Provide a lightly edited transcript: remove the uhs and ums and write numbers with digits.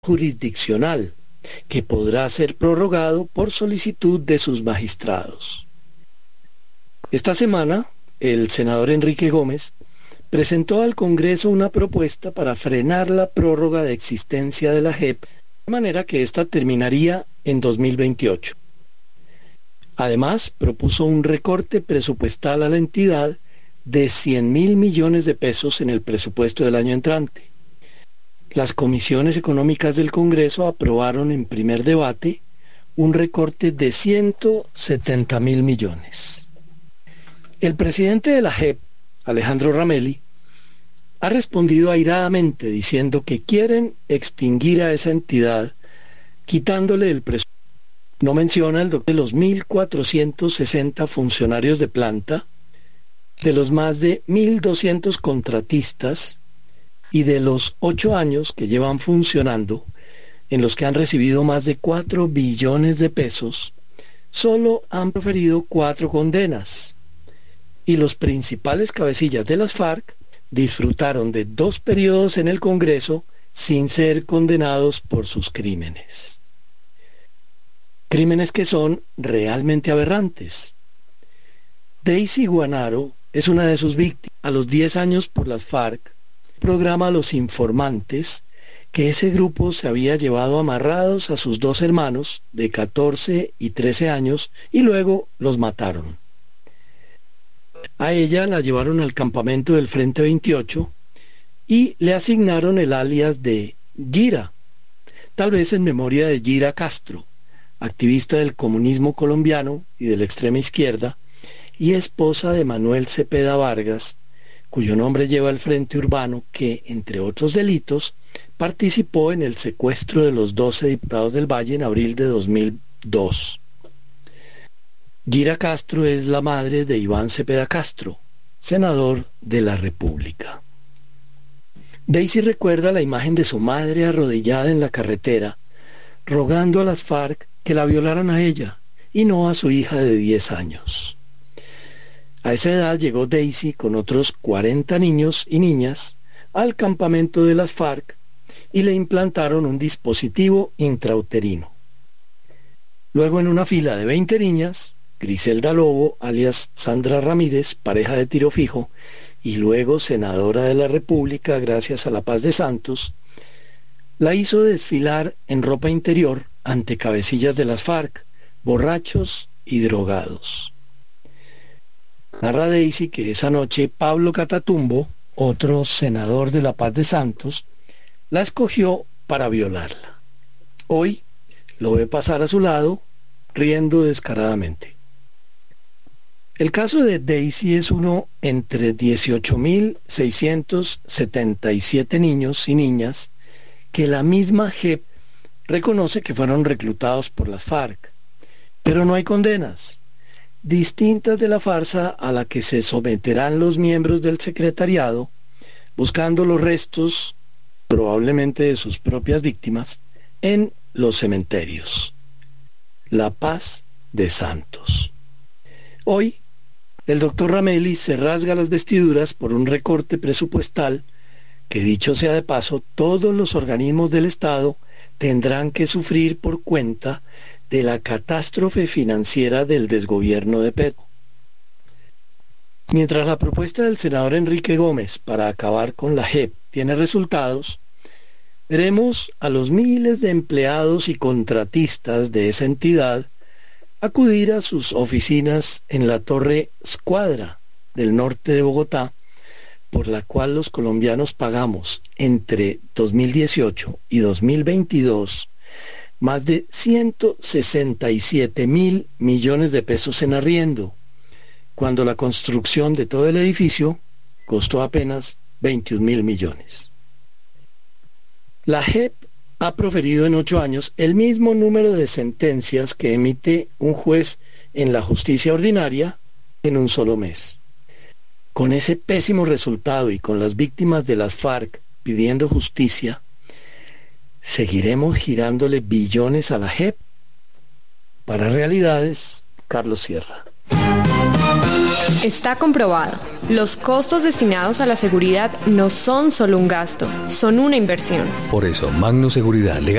jurisdiccional, que podrá ser prorrogado por solicitud de sus magistrados. Esta semana, el senador Enrique Gómez presentó al Congreso una propuesta para frenar la prórroga de existencia de la JEP, de manera que ésta terminaría en 2028. Además, propuso un recorte presupuestal a la entidad de 100.000 millones de pesos en el presupuesto del año entrante. Las comisiones económicas del Congreso aprobaron en primer debate un recorte de 170.000 millones. El presidente de la JEP, Alejandro Ramelli, ha respondido airadamente diciendo que quieren extinguir a esa entidad quitándole el presupuesto. No menciona el doctor de los 1.460 funcionarios de planta, de los más de 1.200 contratistas y de los 8 años que llevan funcionando, en los que han recibido más de 4 billones de pesos, solo han proferido 4 condenas. Y los principales cabecillas de las FARC disfrutaron de 2 periodos en el Congreso sin ser condenados por sus crímenes. Crímenes que son realmente aberrantes. Daisy Guanaro es una de sus víctimas. A los 10 años por las FARC, programa Los Informantes, que ese grupo se había llevado amarrados a sus 2 hermanos de 14 y 13 años y luego los mataron. A ella la llevaron al campamento del Frente 28 y le asignaron el alias de Gira, tal vez en memoria de Gira Castro, activista del comunismo colombiano y de la extrema izquierda, y esposa de Manuel Cepeda Vargas, cuyo nombre lleva el Frente Urbano que, entre otros delitos, participó en el secuestro de los 12 diputados del Valle en abril de 2002. Gira Castro es la madre de Iván Cepeda Castro, senador de la República. Daisy recuerda la imagen de su madre arrodillada en la carretera, rogando a las FARC que la violaran a ella y no a su hija de 10 años. A esa edad llegó Daisy con otros 40 niños y niñas al campamento de las FARC y le implantaron un dispositivo intrauterino. Luego, en una fila de 20 niñas, Griselda Lobo, alias Sandra Ramírez, pareja de tiro fijo, y luego senadora de la República gracias a la Paz de Santos, la hizo desfilar en ropa interior ante cabecillas de las FARC, borrachos y drogados. Narra Daisy que esa noche Pablo Catatumbo, otro senador de la Paz de Santos, la escogió para violarla. Hoy lo ve pasar a su lado, riendo descaradamente. El caso de Daisy es uno entre 18.677 niños y niñas que la misma JEP reconoce que fueron reclutados por las FARC, pero no hay condenas, distintas de la farsa a la que se someterán los miembros del secretariado, buscando los restos, probablemente de sus propias víctimas, en los cementerios. La Paz de Santos. Hoy, el doctor Ramelli se rasga las vestiduras por un recorte presupuestal que, dicho sea de paso, todos los organismos del Estado tendrán que sufrir por cuenta de la catástrofe financiera del desgobierno de Petro. Mientras la propuesta del senador Enrique Gómez para acabar con la JEP tiene resultados, veremos a los miles de empleados y contratistas de esa entidad acudir a sus oficinas en la Torre Escuadra del norte de Bogotá, por la cual los colombianos pagamos entre 2018 y 2022 más de 167.000 millones de pesos en arriendo, cuando la construcción de todo el edificio costó apenas 21.000 millones. La JEP ha proferido en 8 años el mismo número de sentencias que emite un juez en la justicia ordinaria en un solo mes. Con ese pésimo resultado y con las víctimas de las FARC pidiendo justicia, ¿seguiremos girándole billones a la JEP? Para Realidades, Carlos Sierra. Está comprobado. Los costos destinados a la seguridad no son solo un gasto, son una inversión. Por eso, Magno Seguridad